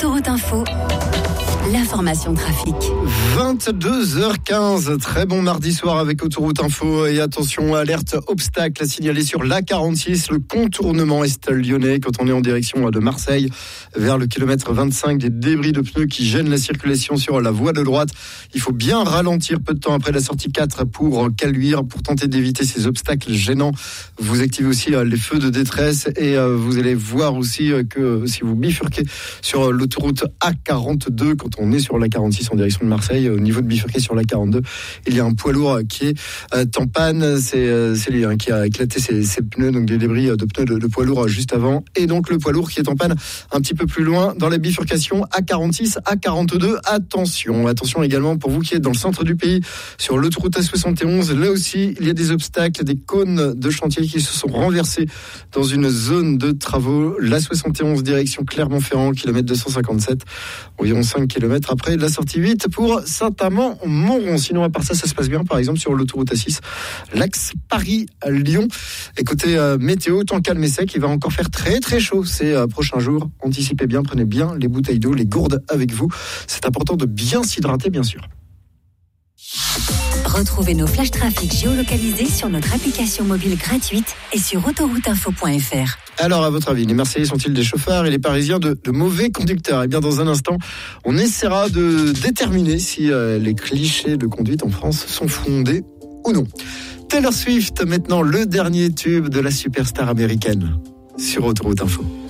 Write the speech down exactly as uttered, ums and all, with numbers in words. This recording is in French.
Autoroute Info, l'information trafic. vingt-deux heures quinze, très bon mardi soir avec Autoroute Info. Et attention, alerte obstacle signalé sur l'A quarante-six, le contournement est lyonnais quand on est en direction de Marseille vers le kilomètre vingt-cinq. Des débris de pneus qui gênent la circulation sur la voie de droite. Il faut bien ralentir peu de temps après la sortie quatre pour Caluire pour tenter d'éviter ces obstacles gênants. Vous activez aussi les feux de détresse et vous allez voir aussi que si vous bifurquez sur l'autoroute A quarante-deux, quand on est sur l'A quarante-six en direction de Marseille, au niveau de bifurquer sur l'A quarante-deux, il y a un poids lourd qui est euh, en panne. C'est, euh, c'est lui hein, qui a éclaté ses, ses pneus, donc des débris de pneus de, de poids lourd juste avant. Et donc le poids lourd qui est en panne un petit peu plus loin dans la bifurcation A quarante-six, A quarante-deux. Attention, attention également pour vous qui êtes dans le centre du pays, sur l'autoroute A soixante et onze. Là aussi, il y a des obstacles, des cônes de chantier qui se sont renversés dans une zone de travaux. l'A soixante et onze direction Clermont-Ferrand, kilomètre deux cent cinquante-sept, environ cinq kilomètres après la sortie huit pour Saint-Amand-Montrond. Sinon, à part ça, ça se passe bien, par exemple, sur l'autoroute A six, l'axe Paris-Lyon. Et côté euh, météo, temps calme et sec, il va encore faire très très chaud ces euh, prochains jours. Anticipez bien, prenez bien les bouteilles d'eau, les gourdes avec vous. C'est important de bien s'hydrater, bien sûr. Retrouvez nos flash trafic géolocalisés sur notre application mobile gratuite et sur autoroute info point f r. Alors, à votre avis, les Marseillais sont-ils des chauffards et les Parisiens de, de mauvais conducteurs ? Eh bien, dans un instant, on essaiera de déterminer si euh, les clichés de conduite en France sont fondés ou non. Taylor Swift, maintenant le dernier tube de la superstar américaine sur Autoroute Info.